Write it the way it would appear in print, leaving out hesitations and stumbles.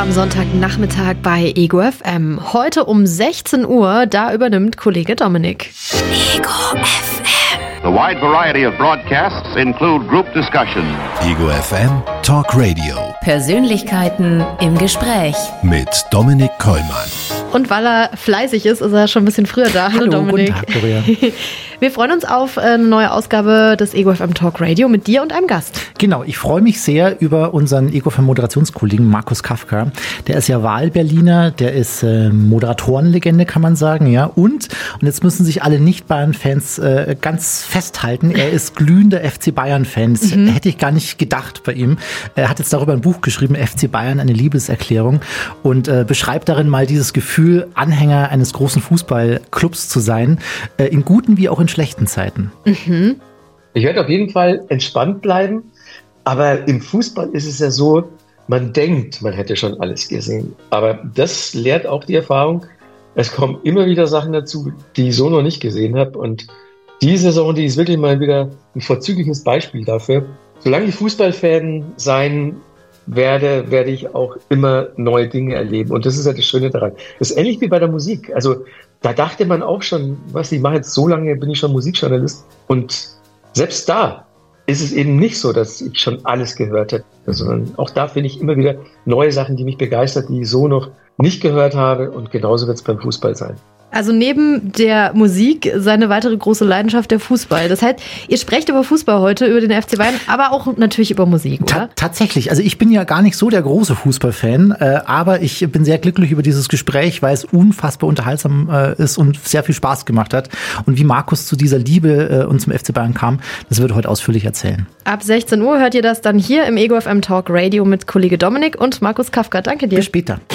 am Sonntagnachmittag bei Ego FM. Heute um 16 Uhr, da übernimmt Kollege Dominik. Ego FM. The wide variety of broadcasts include group discussion. Ego FM Talk Radio. Persönlichkeiten im Gespräch. Mit Dominik Kollmann. Und weil er fleißig ist, ist er schon ein bisschen früher da. Hallo Dominik. Guten Tag, Gloria. Wir freuen uns auf eine neue Ausgabe des Ego FM Talk Radio mit dir und einem Gast. Genau, ich freue mich sehr über unseren Ego FM Moderationskollegen Markus Kafka. Der ist ja Wahlberliner, der ist Moderatorenlegende, kann man sagen, ja. Und jetzt müssen sich alle Nicht-Bayern-Fans ganz festhalten, er ist glühender FC Bayern-Fan. Das hätte ich gar nicht gedacht bei ihm. Er hat jetzt darüber ein Buch geschrieben, FC Bayern, eine Liebeserklärung, und beschreibt darin mal dieses Gefühl, Anhänger eines großen Fußballclubs zu sein, in guten wie auch in schlechten Zeiten. Mhm. Ich werde auf jeden Fall entspannt bleiben, aber im Fußball ist es ja so, man denkt, man hätte schon alles gesehen. Aber das lehrt auch die Erfahrung. Es kommen immer wieder Sachen dazu, die ich so noch nicht gesehen habe. Und die Saison, die ist wirklich mal wieder ein vorzügliches Beispiel dafür. Solange ich Fußballfan sein werde ich auch immer neue Dinge erleben. Und das ist ja das Schöne daran. Das ist ähnlich wie bei der Musik. Also da dachte man auch schon, ich mache jetzt so lange, bin ich schon Musikjournalist. Und selbst da ist es eben nicht so, dass ich schon alles gehört hätte, sondern auch da finde ich immer wieder neue Sachen, die mich begeistern, die ich so noch nicht gehört habe. Und genauso wird es beim Fußball sein. Also neben der Musik seine weitere große Leidenschaft der Fußball. Das heißt, ihr sprecht über Fußball heute, über den FC Bayern, aber auch natürlich über Musik, oder? Tatsächlich. Also ich bin ja gar nicht so der große Fußballfan, aber ich bin sehr glücklich über dieses Gespräch, weil es unfassbar unterhaltsam ist und sehr viel Spaß gemacht hat. Und wie Markus zu dieser Liebe und zum FC Bayern kam, das wird er heute ausführlich erzählen. Ab 16 Uhr hört ihr das dann hier im Ego FM Talk Radio mit Kollege Dominik und Markus Kafka. Danke dir. Bis später.